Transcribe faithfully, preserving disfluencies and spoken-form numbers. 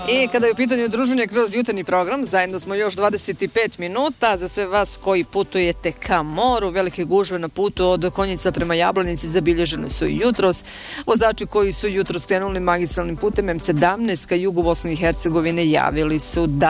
I kada je u pitanju druženje kroz jutarnji program, zajedno smo još dvadeset pet minuta. Za sve vas koji putujete ka moru, velike gužve na putu od Konjica prema Jablanici zabilježene su i jutros. Vozači koji su jutros krenuli magistralnim putem M sedamnaest ka jugu Bosne i Hercegovine javili su da